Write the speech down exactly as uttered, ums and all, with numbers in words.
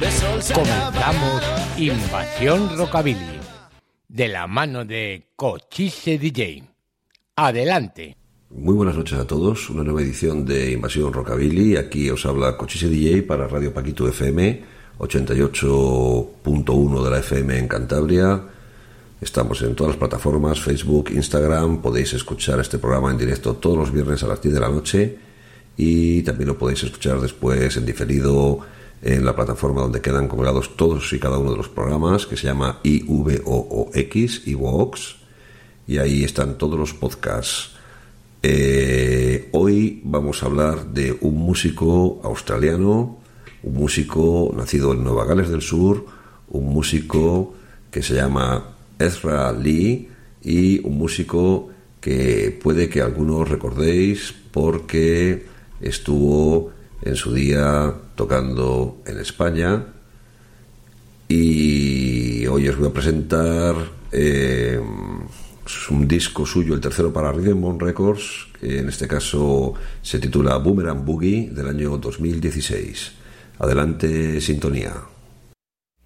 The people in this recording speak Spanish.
Comenzamos Invasión Rockabilly de la mano de Cochise D J. Adelante. Muy buenas noches a todos, una nueva edición de Invasión Rockabilly. Aquí os habla Cochise D J para Radio Paquito F M, ochenta y ocho punto uno de la F M en Cantabria. Estamos en todas las plataformas, Facebook, Instagram. Podéis escuchar este programa en directo todos los viernes a las diez de la noche y también lo podéis escuchar después en diferido en la plataforma donde quedan colgados todos y cada uno de los programas, que se llama I V O O X, iVoox, y ahí están todos los podcasts. Eh, hoy vamos a hablar de un músico australiano, un músico nacido en Nueva Gales del Sur, un músico que se llama Ezra Lee, y un músico que puede que algunos recordéis porque estuvo en su día tocando en España. Y hoy os voy a presentar eh, un disco suyo, el tercero para Rhythm On Records, que en este caso se titula Boomerang Boogie, del año dos mil dieciséis. Adelante, sintonía.